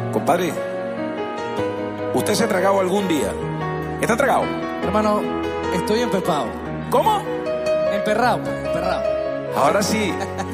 Compadre, ¿usted se ha tragado algún día? ¿Está tragado? Hermano, estoy empepado. ¿Cómo? Emperrado. Ahora sí.